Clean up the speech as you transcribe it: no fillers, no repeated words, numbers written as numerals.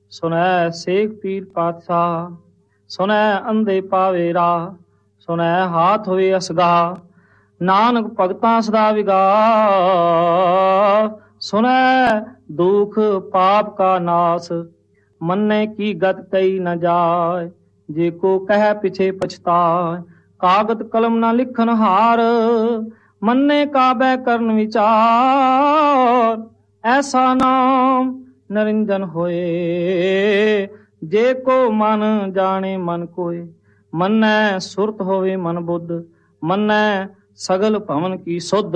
ਸੁਨੈ ਸੇਖ ਪੀਰ ਪਾਤਸ਼ਾਹ। ਸੁਨੈ ਅੰਧੇ ਪਾਵੇ ਰਾਹ, ਸੁਨੈ ਹਾਥ ਹੋਏ ਅਸਗਾ, ਨਾਨਕ ਭਗਤਾਂ ਸਦਾ ਵਿਗਾਸ। ਸੁਨੈ ਦੁਖ ਪਾਪ ਕਾ ਨਾਸ, ਮੰਨੇ ਕੀ ਗਤ ਕਈ ਨ ਜਾਏ, ਜੇ ਕੋ ਕਹਿ ਪਿਛੇ ਪਛਤਾਏ। ਕਾਗਤ ਕਲਮ ਨ ਲਿਖਨ ਹਾਰ, ਮੰਨੇ ਕਾਬੈ ਕਰਨ ਵਿਚਾਰ। ਐਸਾ ਨਾਮ ਨਿਰੰਜਨ ਹੋਏ, ਜੇ ਕੋ ਮਨ ਜਾਣੇ ਮਨ ਕੋਏ। ਮੰਨੈ ਸੁਰਤ ਹੋਵੇ ਮਨ ਬੁੱਧ, ਮੰਨੈ ਸਗਲ ਭਵਨ ਕੀ ਸੁਧ।